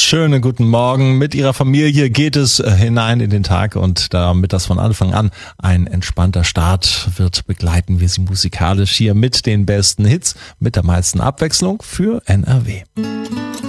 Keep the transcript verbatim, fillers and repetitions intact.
Schönen guten Morgen. Mit ihrer Familie geht es hinein in den Tag und damit das von Anfang an ein entspannter Start wird, begleiten wir sie musikalisch hier mit den besten Hits, mit der meisten Abwechslung für N R W.